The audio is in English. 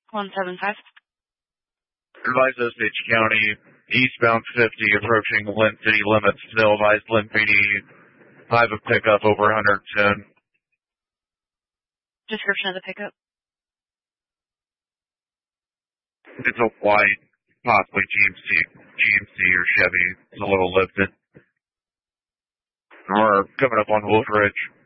175. Advise Osage County, eastbound 50, approaching Lynn city limits. Still advised Lynn PD, I have a pickup over 110. Description of the pickup. It's a white, possibly GMC or Chevy. It's a little lifted. We're coming up on Wolf Ridge.